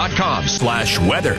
SpaceX.com/weather.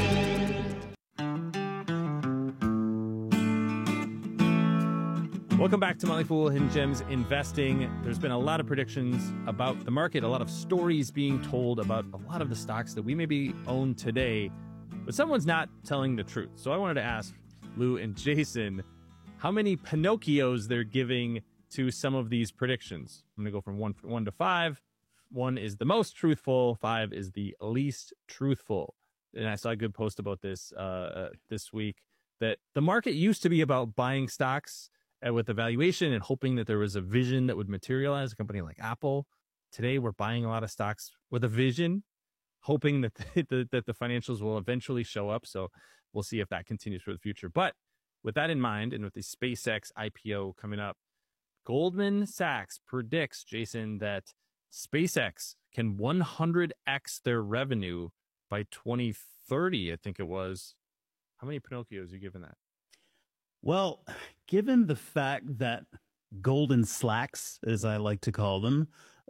Welcome back to Motley Fool Hidden Gems Investing. There's been a lot of predictions about the market, a lot of stories being told about a lot of the stocks that we maybe own today, but someone's not telling the truth. So I wanted to ask Lou and Jason how many Pinocchios they're giving to some of these predictions. I'm going to go from one to 5. 1 is the most truthful, 5 is the least truthful. And I saw a good post about this this week, that the market used to be about buying stocks with a valuation and hoping that there was a vision that would materialize, a company like Apple. Today, we're buying a lot of stocks with a vision, hoping that that the financials will eventually show up. So we'll see if that continues for the future. But with that in mind, and with the SpaceX IPO coming up, Goldman Sachs predicts, Jason, that SpaceX can 100x their revenue by 2030, I think it was. How many Pinocchios are you giving that? Well, given the fact that Golden Slacks, as I like to call them,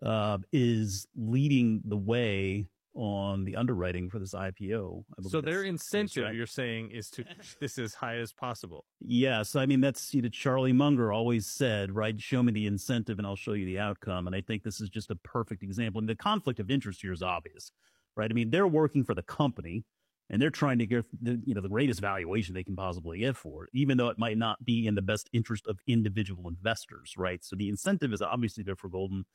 is leading the way on the underwriting for this IPO. So their incentive, you're saying, is to push this as high as possible. Yes. I mean, that's, Charlie Munger always said, right, show me the incentive and I'll show you the outcome. And I think this is just a perfect example. And the conflict of interest here is obvious, right? I mean, they're working for the company, and they're trying to get the greatest valuation they can possibly get for it, even though it might not be in the best interest of individual investors, right? So the incentive is obviously there for Golden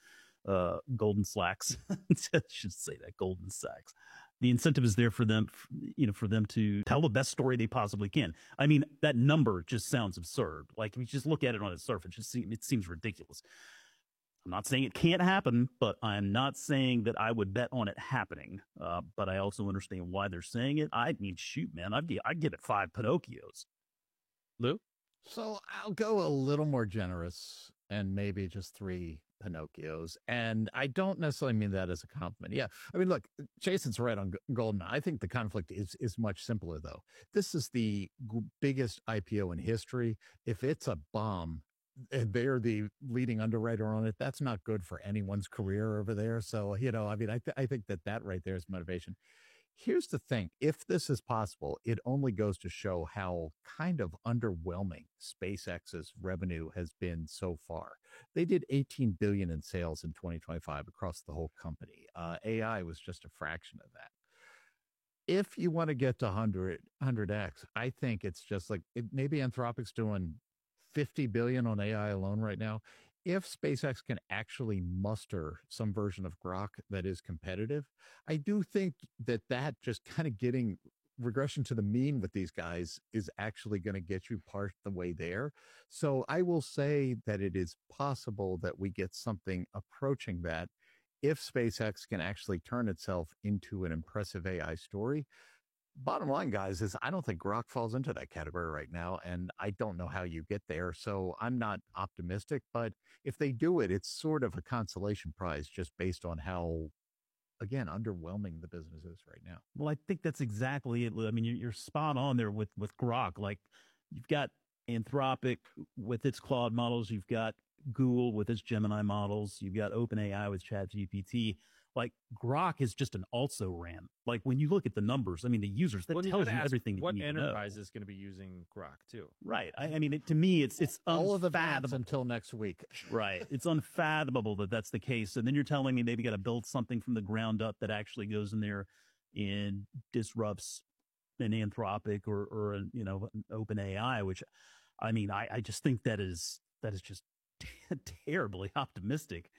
Slacks. I should say that, Golden Sachs. The incentive is there for them, for them to tell the best story they possibly can. I mean, that number just sounds absurd. Like, if you just look at it on its surface, it seems ridiculous. I'm not saying it can't happen, but I'm not saying that I would bet on it happening. But I also understand why they're saying it. I mean, shoot, man, I'd give it 5 Pinocchios. Lou? So I'll go a little more generous and maybe just 3 Pinocchios. And I don't necessarily mean that as a compliment. Yeah. I mean, look, Jason's right on Goldman. I think the conflict is much simpler, though. This is the biggest IPO in history. If it's a bomb, and they're the leading underwriter on it, that's not good for anyone's career over there. So, I mean, I think that right there is motivation. Here's the thing. If this is possible, it only goes to show how kind of underwhelming SpaceX's revenue has been so far. They did $18 billion in sales in 2025 across the whole company. AI was just a fraction of that. If you want to get to 100x, I think it's just like, maybe Anthropic's doing $50 billion on AI alone right now. If SpaceX can actually muster some version of Grok that is competitive, I do think that just kind of getting regression to the mean with these guys is actually going to get you part the way there. So I will say that it is possible that we get something approaching that if SpaceX can actually turn itself into an impressive AI story. Bottom line, guys, is I don't think Grok falls into that category right now, and I don't know how you get there. So I'm not optimistic, but if they do it, it's sort of a consolation prize just based on how, again, underwhelming the business is right now. Well, I think that's exactly it. I mean, you're spot on there with Grok. Like, you've got Anthropic with its Claude models, you've got Google with its Gemini models, you've got OpenAI with ChatGPT. Like, Grok is just an also-ran. Like, when you look at the numbers, I mean, the users, that tells you everything that you need to know. What enterprise is going to be using Grok, too? Right. I mean, to me, it's all of the VADs until next week. Right. It's unfathomable that that's the case. And then you're telling me maybe got to build something from the ground up that actually goes in there and disrupts an Anthropic or an OpenAI, which, I mean, I just think that is just terribly optimistic.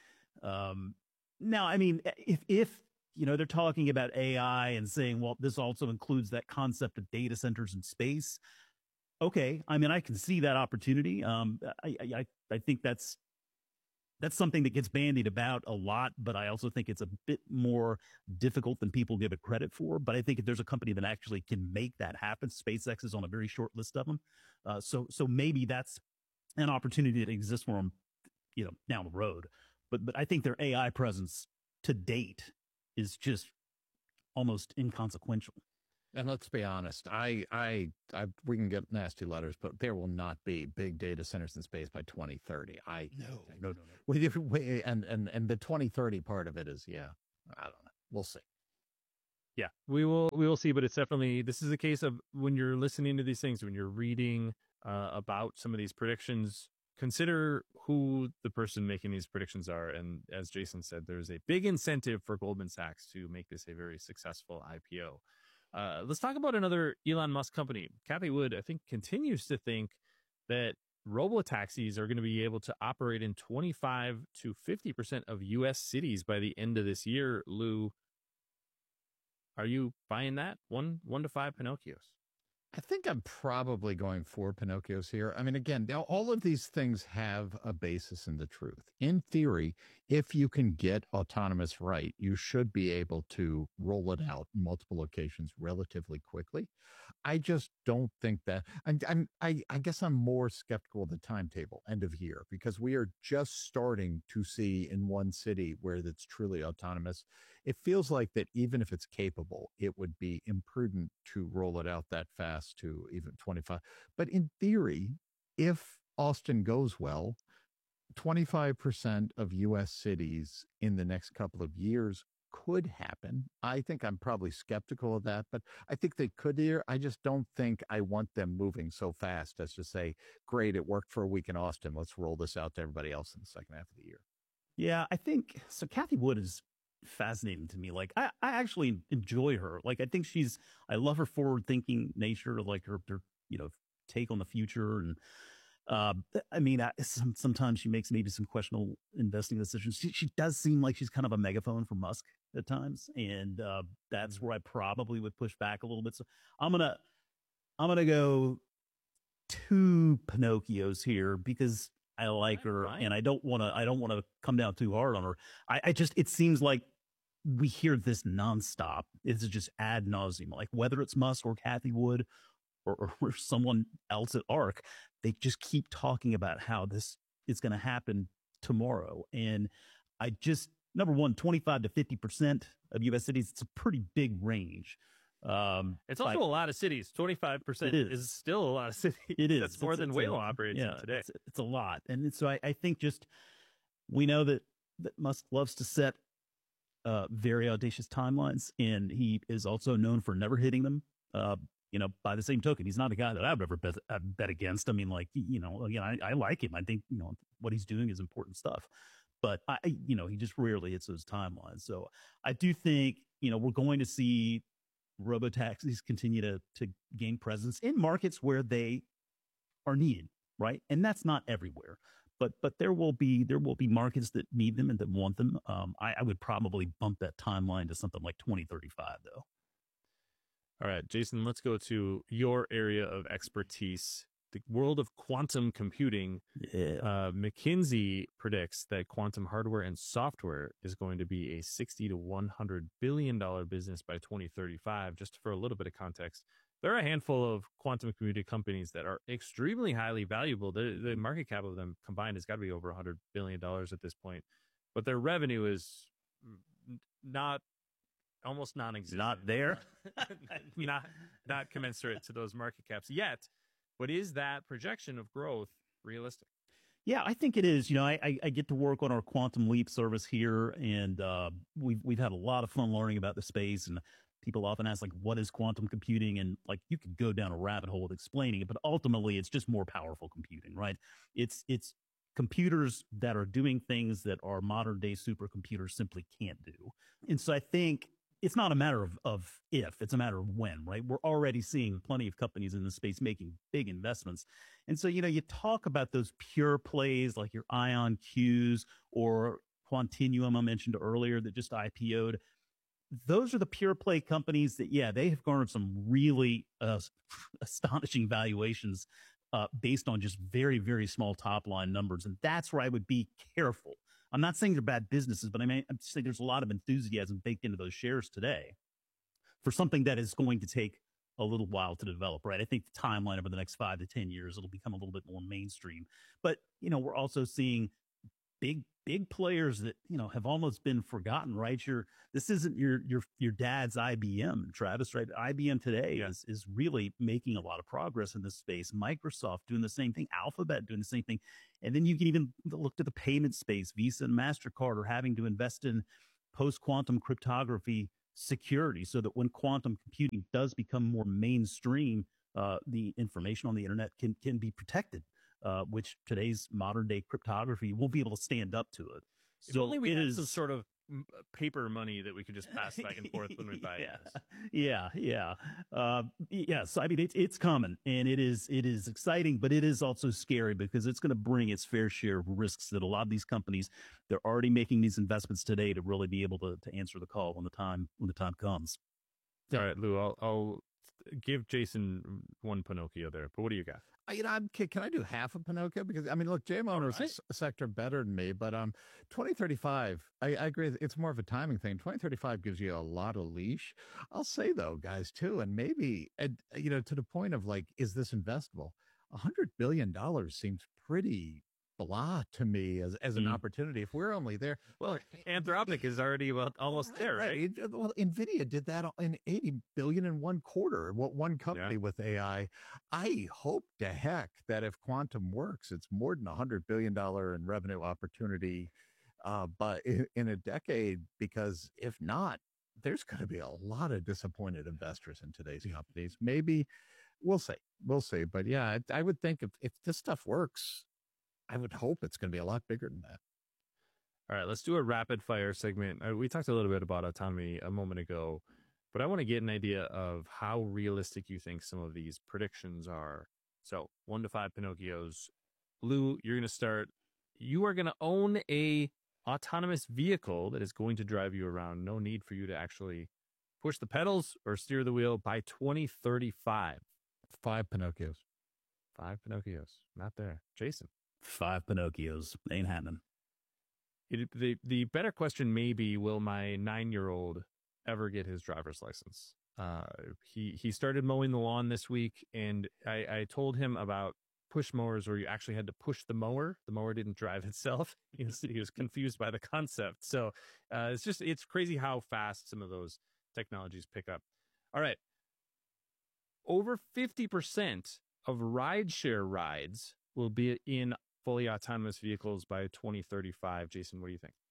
Now, I mean, if they're talking about AI and saying, well, this also includes that concept of data centers in space. Okay, I mean, I can see that opportunity. I think that's something that gets bandied about a lot, but I also think it's a bit more difficult than people give it credit for. But I think if there's a company that actually can make that happen, SpaceX is on a very short list of them. So maybe that's an opportunity that exists for them, down the road. But I think their AI presence to date is just almost inconsequential. And let's be honest, we can get nasty letters, but there will not be big data centers in space by 2030. No. And the 2030 part of it is, I don't know. We'll see. Yeah, we will see, but it's definitely, this is a case of when you're listening to these things, when you're reading about some of these predictions, consider who the person making these predictions are. And as Jason said, there's a big incentive for Goldman Sachs to make this a very successful IPO. Let's talk about another Elon Musk company. Cathie Wood, I think, continues to think that robo-taxis are going to be able to operate in 25 to 50% of U.S. cities by the end of this year. Lou, are you buying that? One to five Pinocchios. I think I'm probably going for Pinocchios here. I mean, again, now all of these things have a basis in the truth. In theory, if you can get autonomous right, you should be able to roll it out in multiple locations relatively quickly. I just don't think that. I guess I'm more skeptical of the timetable, end of year, because we are just starting to see in one city where it's truly autonomous. It feels like that even if it's capable, it would be imprudent to roll it out that fast to even 25. But in theory, if Austin goes well, 25% of U.S. cities in the next couple of years could happen. I think I'm probably skeptical of that, but I think they could here. I just don't think I want them moving so fast as to say, great, it worked for a week in Austin. Let's roll this out to everybody else in the second half of the year. Yeah, I think so. Cathie Wood is fascinating to me. Like, I actually enjoy her. Like, I think I love her forward thinking nature, like her, take on the future. And, I mean, sometimes she makes maybe some questionable investing decisions. She does seem like she's kind of a megaphone for Musk at times. And, that's where I probably would push back a little bit. So I'm going to go 2 Pinocchios here because I like her, and I don't want to come down too hard on her. It seems like we hear this nonstop. It's just ad nauseum. Like whether it's Musk or Cathie Wood or someone else at ARK, they just keep talking about how this is going to happen tomorrow. And number one, 25 to 50% of U.S. cities, it's a pretty big range. It's also a lot of cities. 25% is still a lot of cities. It is. That's more than Waymo operates in today. It's a lot. And so I think we know that Musk loves to set very audacious timelines, and he is also known for never hitting them. By the same token, he's not a guy that I would ever bet against. I mean, like, again, I like him. I think, what he's doing is important stuff, but he just rarely hits those timelines. So I do think, we're going to see robotaxis continue to gain presence in markets where they are needed, right? And that's not everywhere, but there will be markets that need them and that want them. I would probably bump that timeline to something like 2035, though. All right, Jason, let's go to your area of expertise, the world of quantum computing. Yeah. McKinsey predicts that quantum hardware and software is going to be a $60 to $100 billion business by 2035. Just for a little bit of context, there are a handful of quantum computing companies that are extremely highly valuable. The market cap of them combined has got to be over $100 billion at this point, but their revenue is almost non-existent. Not there. not commensurate to those market caps yet. But is that projection of growth realistic? Yeah, I think it is. I get to work on our Quantum Leap service here, and we've had a lot of fun learning about the space. And people often ask, like, what is quantum computing? And like, you could go down a rabbit hole with explaining it, but ultimately, it's just more powerful computing, right? It's computers that are doing things that our modern day supercomputers simply can't do. And so I think it's not a matter of if, it's a matter of when, right? We're already seeing plenty of companies in the space making big investments. And so, you talk about those pure plays like your IonQs or Quantinuum I mentioned earlier that just IPO'd. Those are the pure play companies that, they have garnered some really astonishing valuations based on just very, very small top line numbers. And that's where I would be careful. I'm not saying they're bad businesses, but I'm just saying there's a lot of enthusiasm baked into those shares today for something that is going to take a little while to develop, right? I think the timeline over the next 5 to 10 years, it'll become a little bit more mainstream. But, we're also seeing big players that, have almost been forgotten, right? This isn't your dad's IBM, Travis, right? IBM today is really making a lot of progress in this space. Microsoft doing the same thing, Alphabet doing the same thing. And then you can even look to the payment space. Visa and MasterCard are having to invest in post-quantum cryptography security so that when quantum computing does become more mainstream, the information on the internet can be protected, which today's modern day cryptography won't be able to stand up to it. If only we had some sort of paper money that we could just pass back and forth when we buy this. Yes, I mean it's coming, and it is exciting, but it is also scary because it's going to bring its fair share of risks that a lot of these companies, they're already making these investments today to really be able to answer the call when the time comes. All right, Lou, I'll give Jason one Pinocchio there, but what do you got? Can I do half a Pinocchio? Because I mean, look, Jay Moner's a sector better than me, but 2035, I agree. It's more of a timing thing. 2035 gives you a lot of leash. I'll say though, guys, too, and maybe to the point of like, is this investable? $100 billion seems pretty blah to me as an opportunity. If we're only there, well, Anthropic is already almost there, right? Well, Nvidia did that in 80 billion in one quarter. What one company with AI? I hope to heck that if quantum works, it's more than $100 billion in revenue opportunity, but in a decade. Because if not, there's going to be a lot of disappointed investors in today's companies. Maybe we'll see. But yeah, I would think if this stuff works, I would hope it's going to be a lot bigger than that. All right, let's do a rapid fire segment. We talked a little bit about autonomy a moment ago, but I want to get an idea of how realistic you think some of these predictions are. So 1 to 5 Pinocchios. Lou, you're going to start. You are going to own a autonomous vehicle that is going to drive you around. No need for you to actually push the pedals or steer the wheel by 2035. 5 Pinocchios. 5 Pinocchios. Not there. Jason. 5 Pinocchios. Ain't happening. The better question may be, will my 9-year-old ever get his driver's license? He started mowing the lawn this week, and I told him about push mowers where you actually had to push the mower. The mower didn't drive itself. He was confused by the concept. So it's crazy how fast some of those technologies pick up. All right. Over 50% of rideshare rides will be in fully autonomous vehicles by 2035. Jason, what do you think?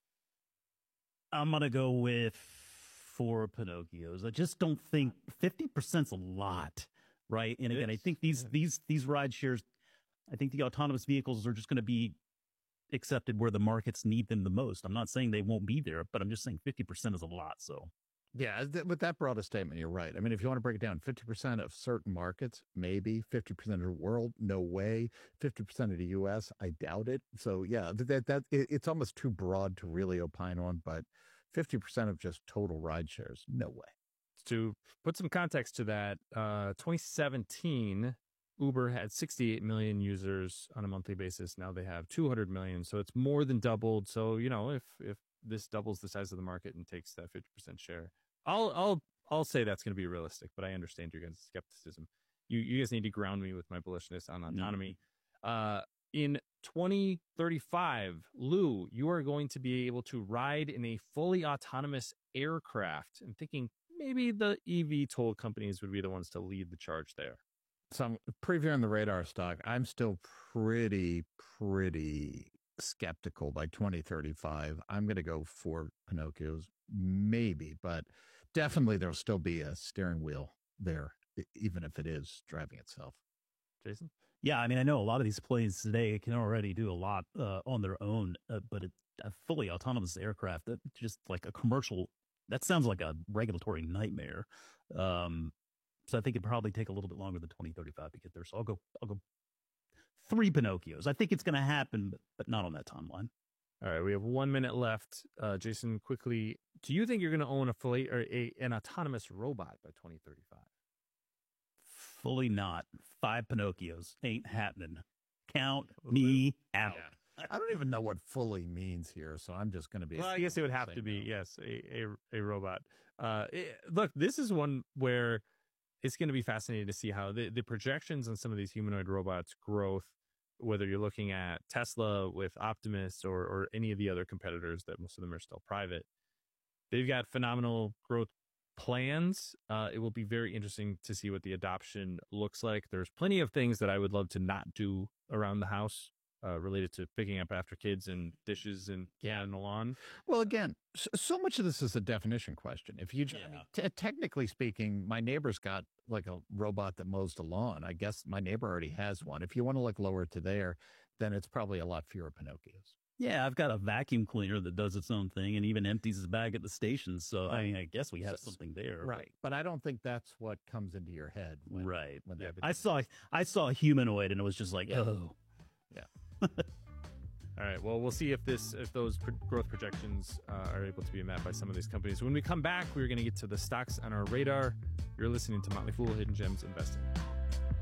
I'm going to go with 4 Pinocchios. I just don't think 50% is a lot, right? And again, I think these ride shares, I think the autonomous vehicles are just going to be accepted where the markets need them the most. I'm not saying they won't be there, but I'm just saying 50% is a lot. So yeah, with that broader statement, you're right. I mean, if you want to break it down, 50% of certain markets, maybe 50% of the world, no way. 50% of the U.S., I doubt it. So yeah, it's almost too broad to really opine on. But 50% of just total ride shares, no way. To put some context to that, 2017, Uber had 68 million users on a monthly basis. Now they have 200 million, so it's more than doubled. So if this doubles the size of the market and takes that 50% share, I'll say that's going to be realistic, but I understand your guys' skepticism. You guys need to ground me with my bullishness on autonomy. In 2035, Lou, you are going to be able to ride in a fully autonomous aircraft. I'm thinking maybe the EV toll companies would be the ones to lead the charge there. So I'm previewing the radar stock. I'm still pretty skeptical by 2035. I'm going to go 4 Pinocchios, maybe, but definitely there'll still be a steering wheel there, even if it is driving itself. Jason? Yeah, I mean, I know a lot of these planes today can already do a lot on their own, but a fully autonomous aircraft, just like a commercial, that sounds like a regulatory nightmare. So I think it'd probably take a little bit longer than 2035 to get there. So I'll go 3 Pinocchios. I think it's going to happen, but not on that timeline. All right, we have 1 minute left. Jason, quickly, do you think you're going to own an autonomous robot by 2035? Fully not. 5 Pinocchios. Ain't happening. Count me out. Yeah. I don't even know what fully means here, so I'm just going to be. Well, I guess it would have to be, yes, a robot. Look, this is one where it's going to be fascinating to see how the projections on some of these humanoid robots' growth, whether you're looking at Tesla with Optimus or any of the other competitors that most of them are still private, they've got phenomenal growth plans. It will be very interesting to see what the adoption looks like. There's plenty of things that I would love to not do around the house related to picking up after kids and dishes and on the lawn. Well, again, so much of this is a definition question. If you, I mean, technically speaking, my neighbor's got like a robot that mows the lawn. I guess my neighbor already has one. If you want to look lower to there, then it's probably a lot fewer Pinocchios. Yeah, I've got a vacuum cleaner that does its own thing and even empties his bag at the station. So I mean, I guess we have something there, right? But I don't think that's what comes into your head, right? When I saw a humanoid and it was just like, oh, yeah. All right. Well, we'll see if those growth projections are able to be met by some of these companies. When we come back, we're going to get to the stocks on our radar. You're listening to Motley Fool Hidden Gems Investing.